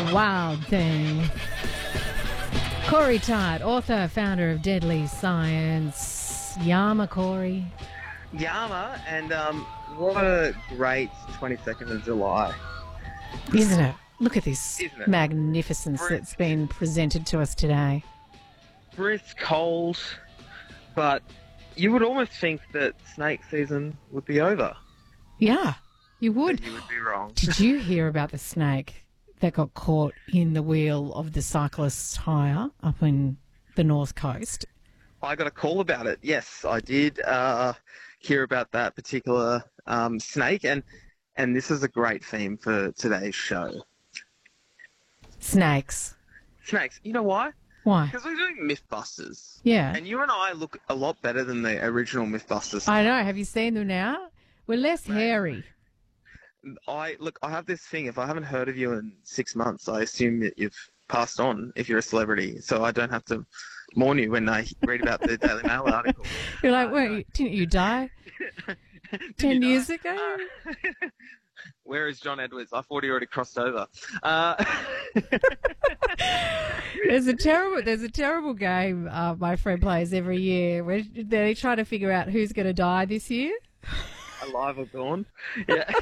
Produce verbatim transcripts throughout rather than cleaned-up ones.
Wild Thing. Corey Todd, author, founder of Deadly Science. Yama, Corey. Yama, and um, what a great twenty-second of July. Isn't it? Look at this Isn't it? magnificence Brisk. that's been presented to us today. Brisk, cold, but you would almost think that snake season would be over. Yeah, you would. But you would be wrong. Did you hear about the snake that got caught in the wheel of the cyclist's tyre up in the North Coast? I got a call about it. Yes, I did uh, hear about that particular um, snake, and and this is a great theme for today's show. Snakes. Snakes. You know why? Why? Because we're doing Mythbusters. Yeah. And you and I look a lot better than the original Mythbusters. I know. Have you seen them now? We're less Mate. hairy. I look. I have this thing. If I haven't heard of you in six months, I assume that you've passed on. If you're a celebrity, so I don't have to mourn you when I read about the Daily Mail article. You're like, Uh, wait, didn't you die Did ten you years know? ago? Uh, where is John Edwards? I thought he already crossed over. Uh, There's a terrible, there's a terrible game uh, my friend plays every year where they try to figure out who's going to die this year. alive or gone. Yeah.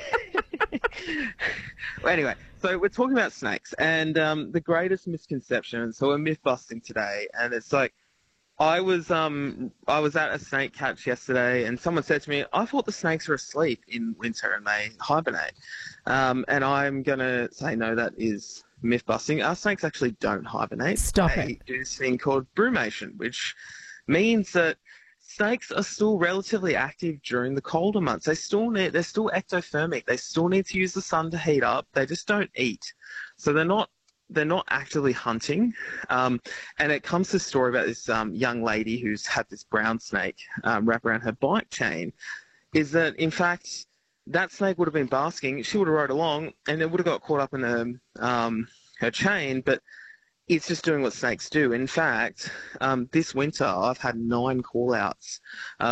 Well, anyway, so we're talking about snakes and um, the greatest misconception. So we're myth busting today, and it's like I was um I was at a snake catch yesterday, and someone said to me, "I thought the snakes are asleep in winter and they hibernate." Um, and I'm gonna say no, that is myth busting. Our snakes actually don't hibernate. Stop they it. do this thing called brumation, which means that snakes are still relatively active during the colder months. They still need, they're still ectothermic. They still need to use the sun to heat up. They just don't eat. So they're not they're not actively hunting. Um, and it comes to a story about this um, young lady who's had this brown snake um, wrap around her bike chain, is that, in fact, that snake would have been basking. She would have rode along, and it would have got caught up in her, um, her chain, but it's just doing what snakes do. In fact, um, this winter I've had nine call-outs uh,